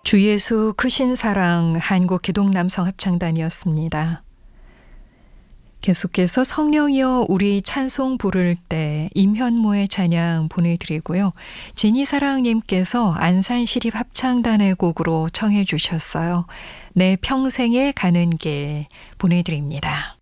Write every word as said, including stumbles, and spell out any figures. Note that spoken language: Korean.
주 예수 크신 사랑 한국기독남성합창단이었습니다. 계속해서 성령이여 우리 찬송 부를 때 임현모의 찬양 보내드리고요. 진이사랑님께서 안산시립합창단의 곡으로 청해 주셨어요. 내 평생에 가는 길 보내드립니다.